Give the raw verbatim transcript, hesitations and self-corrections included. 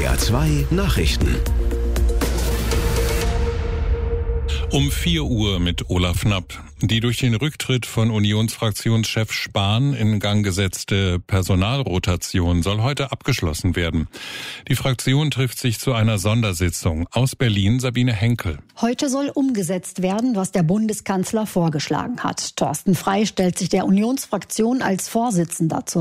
R zwei Nachrichten. Um vier Uhr mit Olaf Knapp. Die durch den Rücktritt von Unionsfraktionschef Spahn in Gang gesetzte Personalrotation soll heute abgeschlossen werden. Die Fraktion trifft sich zu einer Sondersitzung. Aus Berlin Sabine Henkel. Heute soll umgesetzt werden, was der Bundeskanzler vorgeschlagen hat. Thorsten Frey stellt sich der Unionsfraktion als Vorsitzender zur